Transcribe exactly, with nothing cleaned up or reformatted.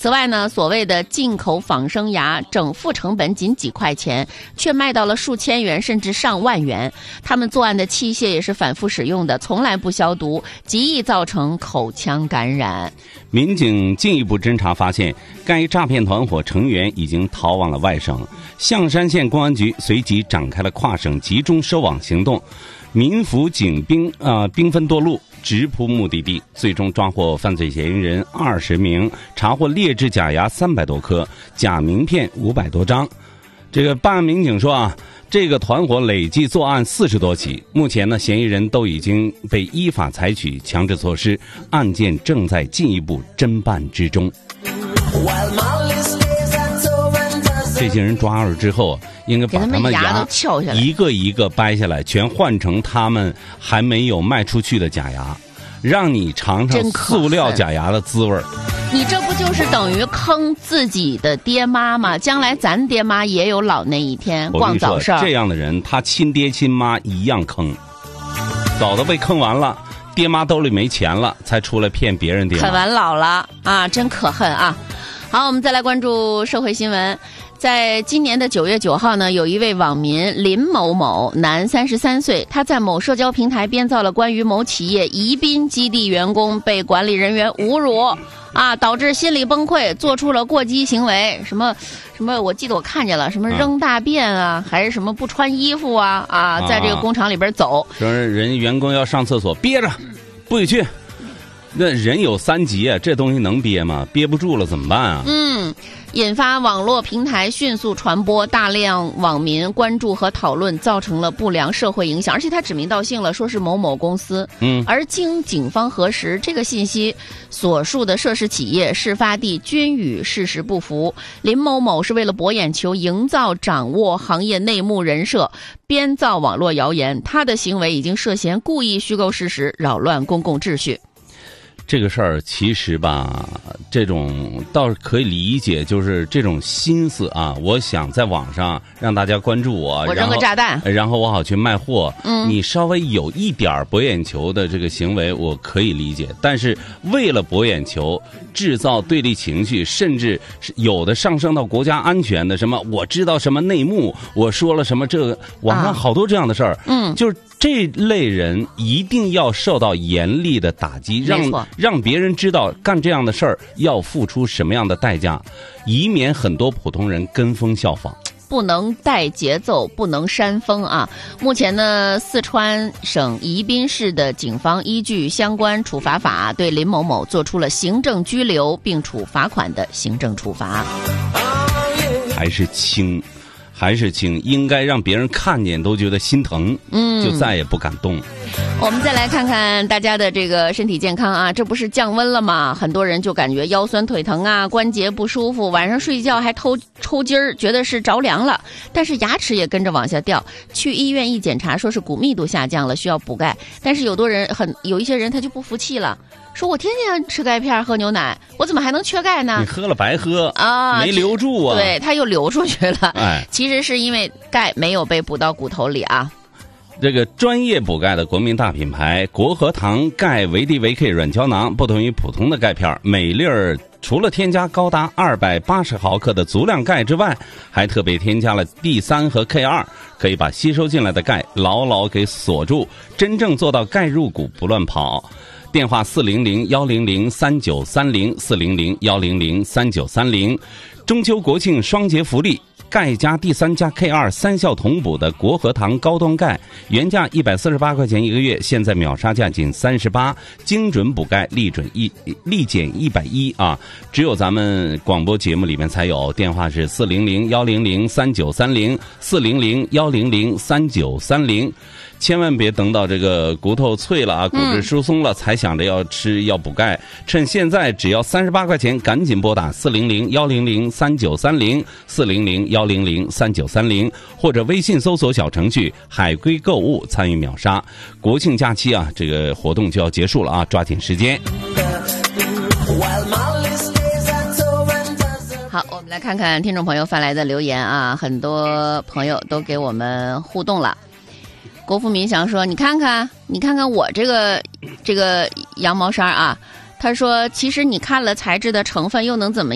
此外呢，所谓的进口仿生牙，整副成本仅几块钱，却卖到了数千元甚至上万元。他们作案的器械也是反复使用的，从来不消毒，极易造成口腔感染。 民警进一步侦查发现，该诈骗团伙成员已经逃往了外省。象山县公安局随即展开了跨省集中收网行动，民府警兵啊、呃、兵分多路，直扑目的地，最终抓获犯罪嫌疑人二十名，查获劣质假牙三百多颗，假名片五百多张。这个办案民警说啊，这个团伙累计作案四十多起，目前呢，嫌疑人都已经被依法采取强制措施，案件正在进一步侦办之中。这些人抓了之后，应该把他们牙都撬下来， 一个一个掰下来，全换成他们还没有卖出去的假牙，让你尝尝塑料假牙的滋味。 你这不就是等于坑自己的爹妈吗？将来咱爹妈也有老那一天，逛早市。 这样的人，他亲爹亲妈一样坑，早都被坑完了，爹妈兜里没钱了，才出来骗别人爹妈。 啃完老了啊，真可恨啊！好，我们再来关注社会新闻。在今年的九月九号呢，有一位网民林某某，男，三十三岁，他在某社交平台编造了关于某企业宜宾基地员工被管理人员侮辱啊，导致心理崩溃，做出了过激行为，什么什么，我记得我看见了，什么扔大便啊，还是什么不穿衣服啊啊，在这个工厂里边走， 说人员工要上厕所憋着，不许去。那人有三急啊，这东西能憋吗？憋不住了怎么办啊？ 嗯，引发网络平台迅速传播，大量网民关注和讨论，造成了不良社会影响。而且他指名道姓了，说是某某公司。嗯，而经警方核实，这个信息所述的涉事企业事发地均与事实不符。林某某是为了博眼球，营造掌握行业内幕人设，编造网络谣言。他的行为已经涉嫌故意虚构事实，扰乱公共秩序。 这个事儿其实吧，这种倒是可以理解，就是这种心思啊，我想在网上让大家关注我， 我扔个炸弹， 然后我好去卖货。 嗯， 你稍微有一点博眼球的这个行为，我可以理解。但是为了博眼球，制造对立情绪，甚至有的上升到国家安全的，什么我知道什么内幕，我说了什么这个，网上好多这样的事儿。 嗯， 就是这类人一定要受到严厉的打击，让让别人知道干这样的事儿要付出什么样的代价，以免很多普通人跟风效仿。 不能带节奏，不能煽风啊！目前呢，四川省宜宾市的警方依据相关处罚法，对林某某做出了行政拘留并处罚款的行政处罚。 还是轻。还是轻，应该让别人看见都觉得心疼，嗯，就再也不敢动。 我们再来看看大家的这个身体健康啊，这不是降温了吗？很多人就感觉腰酸腿疼啊，关节不舒服，晚上睡觉还偷抽筋儿，觉得是着凉了，但是牙齿也跟着往下掉。去医院一检查，说是骨密度下降了，需要补钙。但是有多人很有一些人他就不服气了。说我天天吃钙片喝牛奶，我怎么还能缺钙呢？ 你喝了白喝啊， 没留住啊。 对，它又流出去了。 哎， 其实是因为钙没有被补到骨头里啊。 这个专业补钙的国民大品牌国和堂钙维 D 维 K 软胶囊，不同于普通的钙片，每粒儿除了添加高达二百八十毫克的足量钙之外，还特别添加了 D 三 和 K 二，可以把吸收进来的钙牢牢给锁住，真正做到钙入骨不乱跑。电话四零零幺零零三九三零四零零幺零零三九三零。中秋国庆双节福利，钙加 D 三 加 K 二 三效同补的国和堂高端钙，原价一百四十八块钱一个月，现在秒杀价仅三十八，精准补钙，立准一立减一百一啊！只有咱们广播节目里面才有，电话是四零零幺零零三九三零四零零幺零零三九三零。千万别等到这个骨头脆了啊，骨质疏松了，才想着要吃要补钙。趁现在只要三十八块钱，赶紧拨打四零零幺零零三九三零四零零幺零零三九三零，或者微信搜索小程序海龟购物参与秒杀。国庆假期啊，这个活动就要结束了啊，抓紧时间。 好，我们来看看听众朋友发来的留言啊，很多朋友都给我们互动了。国富民祥说：“你看看，你看看我这个这个羊毛衫啊。”他说：“其实你看了材质的成分，又能怎么